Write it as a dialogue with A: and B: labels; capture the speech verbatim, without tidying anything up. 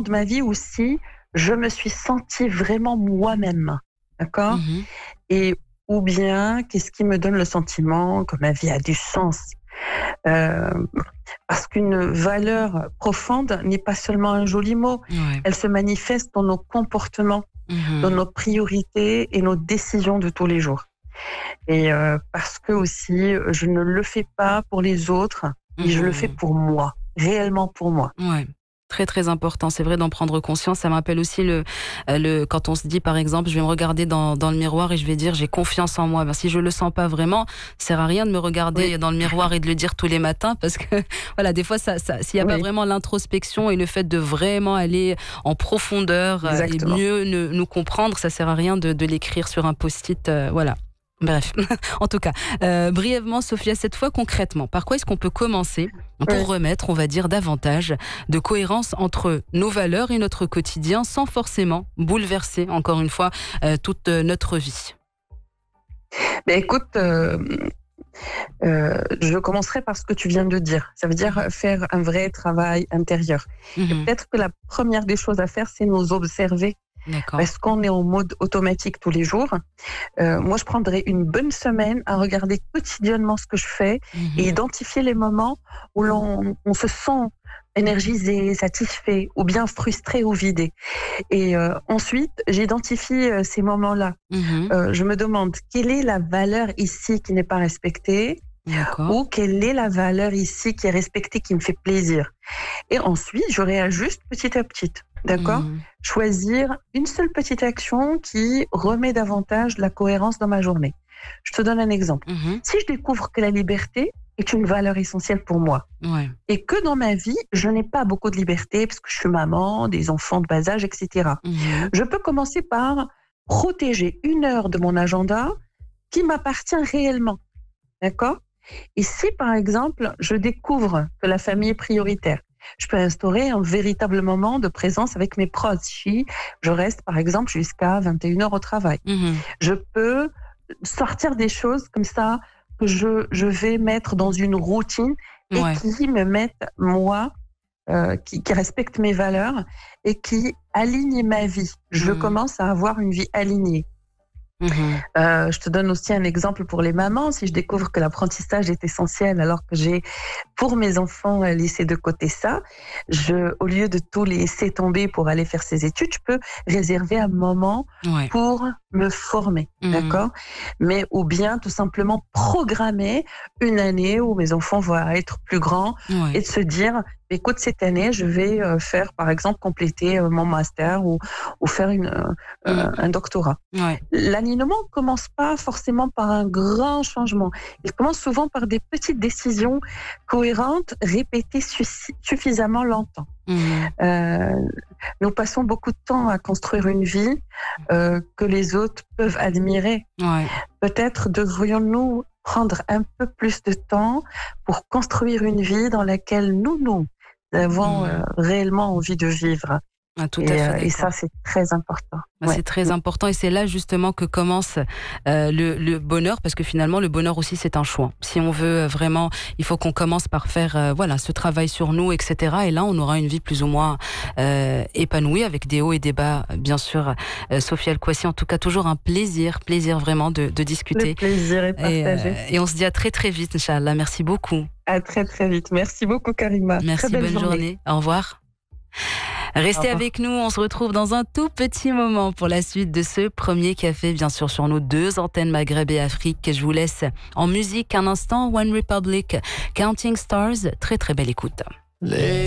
A: de ma vie où si je me suis sentie vraiment moi-même, d'accord?
B: Mmh.
A: Et ou bien, qu'est-ce qui me donne le sentiment que ma vie a du sens? Euh, Parce qu'une valeur profonde n'est pas seulement un joli mot,
B: Ouais.
A: elle se manifeste dans nos comportements, dans
B: Mmh.
A: nos priorités et nos décisions de tous les jours. Et euh, parce que aussi, je ne le fais pas pour les autres, mais je le fais
B: Mmh.
A: pour moi, réellement pour moi.
B: Ouais. Très, très important. C'est vrai d'en prendre conscience. Ça me rappelle aussi le, euh, le, quand on se dit, par exemple, je vais me regarder dans, dans le miroir et je vais dire, j'ai confiance en moi. Ben, si je le sens pas vraiment, ça sert à rien de me regarder
A: Oui,
B: dans le miroir et de le dire tous les matins parce que, voilà, des fois, ça, ça, s'il n'y a pas
A: oui,
B: vraiment l'introspection et le fait de vraiment aller en profondeur euh, et
A: exactement.
B: mieux ne- nous comprendre, ça sert à rien de, de l'écrire sur un post-it, euh, voilà. Bref, en tout cas, euh, brièvement, Sophia, cette fois concrètement, par quoi est-ce qu'on peut commencer pour
A: Oui.
B: remettre, on va dire, davantage de cohérence entre nos valeurs et notre quotidien sans forcément bouleverser, encore une fois, euh, toute euh, notre vie?
A: Ben écoute, euh, euh, je commencerai par ce que tu viens de dire. Ça veut dire faire un vrai travail intérieur. Et
B: Mhm.
A: peut-être que la première des choses à faire, c'est nous observer.
B: D'accord.
A: Parce qu'on est en mode automatique tous les jours. Euh, moi, je prendrais une bonne semaine à regarder quotidiennement ce que je fais et
B: Mhm.
A: identifier les moments où l'on on se sent énergisé, satisfait, ou bien frustré ou vidé. Et euh, ensuite, j'identifie euh, ces moments-là.
B: Mhm.
A: Euh, je me demande quelle est la valeur ici qui n'est pas respectée
B: D'accord.
A: ou quelle est la valeur ici qui est respectée, qui me fait plaisir. Et ensuite, je réajuste petit à petit. D'accord?
B: Mhm.
A: Choisir une seule petite action qui remet davantage de la cohérence dans ma journée. Je te donne un exemple.
B: Mhm.
A: Si je découvre que la liberté est une valeur essentielle pour moi
B: Ouais.
A: et que dans ma vie, je n'ai pas beaucoup de liberté parce que je suis maman, des enfants de bas âge, et cetera,
B: Mhm.
A: je peux commencer par protéger une heure de mon agenda qui m'appartient réellement. D'accord? Et si, par exemple, je découvre que la famille est prioritaire, je peux instaurer un véritable moment de présence avec mes proches. Si je reste, par exemple, jusqu'à vingt et une heures au travail,
B: Mhm.
A: je peux sortir des choses comme ça que je, je vais mettre dans une routine et
B: Ouais.
A: qui me mettent, moi, euh, qui, qui respectent mes valeurs et qui alignent ma vie. Je
B: Mhm.
A: commence à avoir une vie alignée.
B: Mhm.
A: Euh, je te donne aussi un exemple pour les mamans. Si je découvre que l'apprentissage est essentiel alors que j'ai, pour mes enfants, euh, laissé de côté ça, je, au lieu de tout laisser tomber pour aller faire ses études, je peux réserver un moment
B: Ouais.
A: pour me former,
B: Mhm.
A: d'accord? Mais ou bien tout simplement programmer une année où mes enfants vont être plus grands
B: Ouais.
A: et de se dire, écoute, cette année, je vais euh, faire, par exemple, compléter euh, mon master ou, ou faire une, euh,
B: Mhm.
A: un doctorat.
B: Ouais.
A: L'alignement ne commence pas forcément par un grand changement. Il commence souvent par des petites décisions cohérentes, répétées su- suffisamment longtemps.
B: Mhm.
A: Euh, nous passons beaucoup de temps à construire une vie euh, que les autres peuvent admirer.
B: Ouais.
A: Peut-être devrions-nous prendre un peu plus de temps pour construire une vie dans laquelle nous, nous avons euh,
B: Mhm.
A: réellement envie de vivre.
B: Ah, tout à
A: Et,
B: fait
A: euh, et ça,
B: d'accord.
A: c'est très important.
B: Bah,
A: Ouais.
B: c'est très important et c'est là justement que commence euh, le, le bonheur parce que finalement le bonheur aussi c'est un choix. Si on veut vraiment, il faut qu'on commence par faire euh, voilà ce travail sur nous, et cetera. Et là on aura une vie plus ou moins euh, épanouie avec des hauts et des bas, bien sûr. Euh, Sophia El Kouassi, en tout cas toujours un plaisir, plaisir vraiment de, de
A: Le
B: discuter
A: plaisir est
B: et, euh,
A: partagé.
B: et on se dit à très très vite, Inch'Allah. Merci beaucoup.
A: À très très vite. Merci beaucoup Karima. Très
B: Merci,
A: belle
B: bonne
A: journée.
B: journée. Au revoir.
A: Au
B: Restez
A: revoir.
B: avec nous, on se retrouve dans un tout petit moment pour la suite de ce premier café, bien sûr, sur nos deux antennes Maghreb et Afrique. Je vous laisse en musique un instant, One Republic, Counting Stars, très très belle écoute. Les